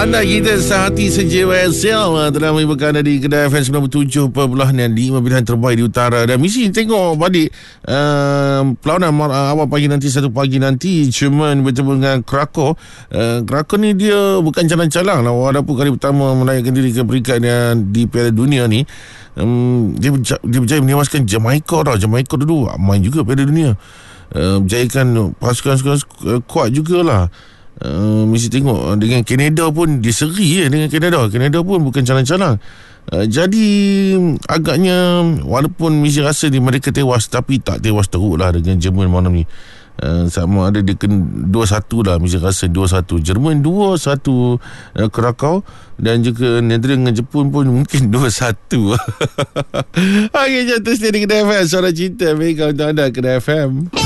Anda kita sehati sejiwa SL telah melibatkan di Kedah FM 97.5 pilihan terbaik di utara. Dan misi tengok balik perlawanan awal pagi nanti, satu pagi nanti, Jerman bertemu dengan Krakow. Krakow ni dia bukan calang-calang lah, walaupun kali pertama menaikkan diri ke peringkat di Piala Dunia ni. Dia berjaya menewaskan Jamaica tau. Jamaica dulu main juga Piala Dunia, berjayakan pasukan kuat jugalah. Mesti tengok dengan Canada pun dia seri dengan Canada pun bukan calang-calang. Jadi agaknya walaupun mesti rasa mereka tewas, tapi tak tewas teruk lah dengan Jerman malam ni. Sama ada dia kena 2-1 lah, mesti rasa 2-1 Jerman, 2-1 Krakow, dan juga Netherlands dengan Jepun pun mungkin 2-1. Okey, jatuh setia di Kedah FM, suara cinta Mega untuk anda, Kedah FM.